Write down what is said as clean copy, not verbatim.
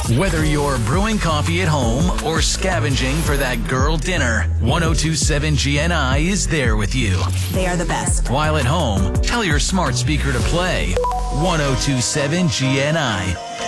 Whether you're brewing coffee at home or scavenging for that girl dinner, 1027 GNI is there with you. They are the best. While at home, tell your smart speaker to play 1027 GNI.